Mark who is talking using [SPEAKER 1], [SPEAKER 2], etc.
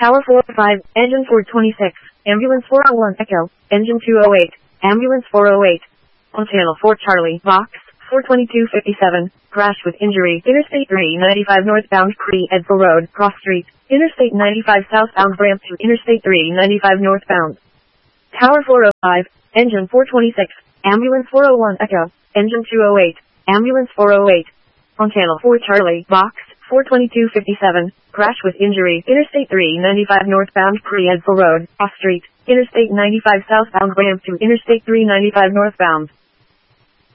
[SPEAKER 1] Tower 405, engine 426, ambulance 401 Echo, engine 208, ambulance 408. On channel 4 Charlie, box, 42257, crash with injury, Interstate 395 northbound Cree-Edville Road, cross street, Interstate 95 southbound ramp to Interstate 395 northbound. Tower 405, engine 426, ambulance 401 Echo, engine 208, ambulance 408. On channel 4 Charlie, box, 42257, crash with injury, Interstate 395 northbound Cree-Edville Road, cross street, Interstate 95 southbound ramp to Interstate 395 northbound.